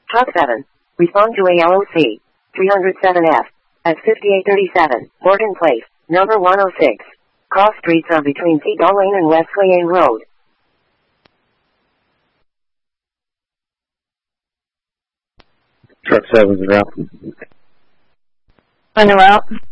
Truck 7. Respond to ALOC 307F at 5837 Morgan Place, number 106. Cross streets are between Seagull Lane and Wesley Lane Road. Truck 7's en route. On the route.